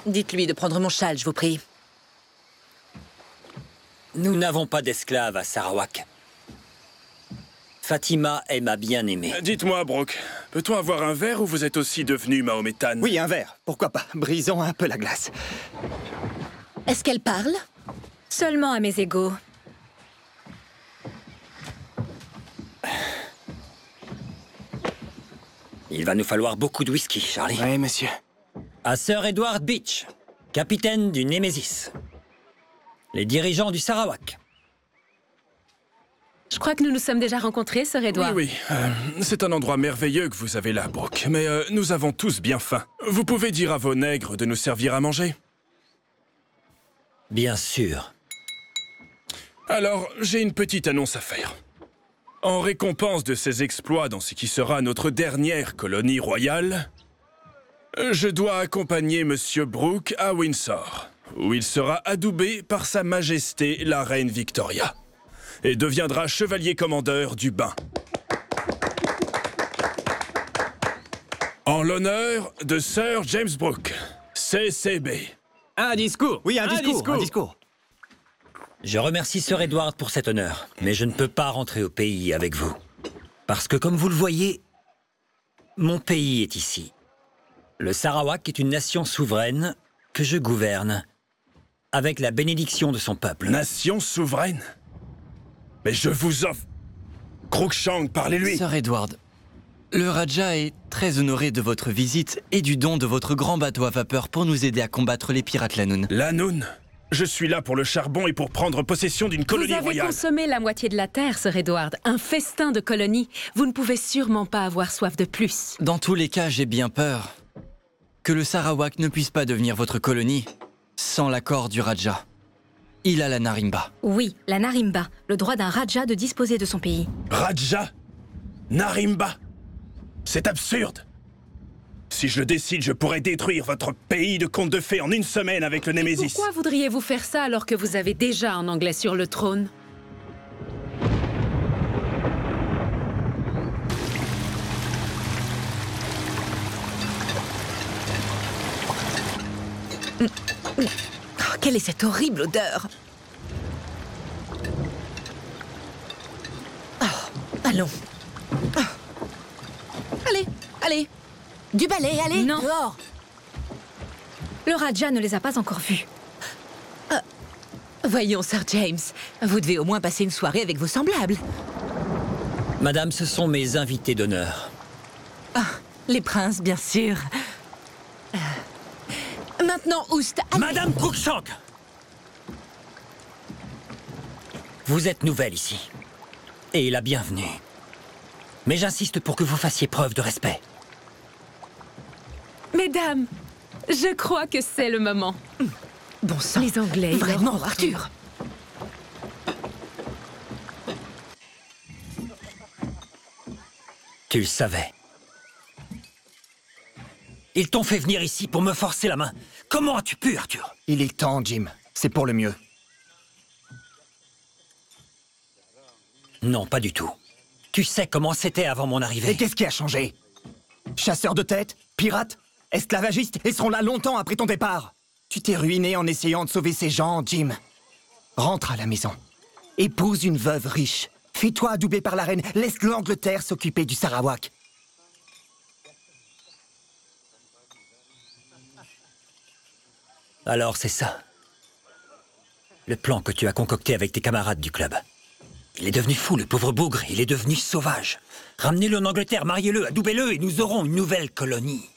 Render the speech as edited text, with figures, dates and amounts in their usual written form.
Dites-lui de prendre mon châle, je vous prie. Nous n'avons pas d'esclaves à Sarawak. Fatima est ma bien-aimée. Dites-moi, Brooke, peut-on avoir un verre ou vous êtes aussi devenu mahométane? Oui, un verre. Pourquoi pas? Brisons un peu la glace. Est-ce qu'elle parle? Seulement à mes égaux. Il va nous falloir beaucoup de whisky, Charlie. Oui, monsieur. À Sir Edward Beach, capitaine du Nemesis. Les dirigeants du Sarawak. Je crois que nous nous sommes déjà rencontrés, Sir Edward. Oui, c'est un endroit merveilleux que vous avez là, Brooke. Mais nous avons tous bien faim. Vous pouvez dire à vos nègres de nous servir à manger? Bien sûr. Alors, j'ai une petite annonce à faire. En récompense de ses exploits dans ce qui sera notre dernière colonie royale, je dois accompagner Monsieur Brooke à Windsor, où il sera adoubé par Sa Majesté la Reine Victoria, et deviendra chevalier commandeur du bain. En l'honneur de Sir James Brooke, CCB. Un discours. Oui, un discours. Je remercie Sir Edward pour cet honneur, mais je ne peux pas rentrer au pays avec vous. Parce que, comme vous le voyez, mon pays est ici. Le Sarawak est une nation souveraine que je gouverne, avec la bénédiction de son peuple. Nation souveraine? Mais je vous offre... Crookshank, parlez-lui. Sir Edward, le Raja est très honoré de votre visite et du don de votre grand bateau à vapeur pour nous aider à combattre les pirates Lanoon. Lanoon? Je suis là pour le charbon et pour prendre possession d'une colonie Vous avez royale. consommé la moitié de la terre, Sir Edward. Un festin de colonies. Vous ne pouvez sûrement pas avoir soif de plus. Dans tous les cas, j'ai bien peur que le Sarawak ne puisse pas devenir votre colonie sans l'accord du Raja. Il a la Narimba. Oui, la Narimba, le droit d'un Raja de disposer de son pays. Raja? Narimba? C'est absurde. Si je le décide, je pourrais détruire votre pays de contes de fées en une semaine avec le Némésis. Pourquoi voudriez-vous faire ça alors que vous avez déjà un Anglais sur le trône? Oh, quelle est cette horrible odeur? Oh, allons. Oh. Allez, allez. Du balai, allez, Non. dehors. Le Raja ne les a pas encore vus. Voyons, Sir James, vous devez au moins passer une soirée avec vos semblables. Madame, ce sont mes invités d'honneur. Les princes, bien sûr. Maintenant, Oust, allez. Madame Crookshank! Vous êtes nouvelle ici. Et la bienvenue. Mais j'insiste pour que vous fassiez preuve de respect. Mesdames, je crois que c'est le moment. Bon sang. Les Anglais, ils Vraiment, leur Arthur. Tu le savais. Ils t'ont fait venir ici pour me forcer la main. Comment as-tu pu, Arthur? Il est temps, Jim. C'est pour le mieux. Non, pas du tout. Tu sais comment c'était avant mon Et arrivée. qu'est-ce qui a changé? Chasseurs de tête? Pirates? Esclavagistes? Et seront là longtemps après ton départ? Tu t'es ruiné en essayant de sauver ces gens, Jim. Rentre à la maison. Épouse une veuve riche. Fais-toi adouber par la reine. Laisse l'Angleterre s'occuper du Sarawak. Alors c'est ça. Le plan que tu as concocté avec tes camarades du club. Il est devenu fou, le pauvre bougre. Il est devenu sauvage. Ramenez-le en Angleterre, mariez-le, adoubez-le et nous aurons une nouvelle colonie.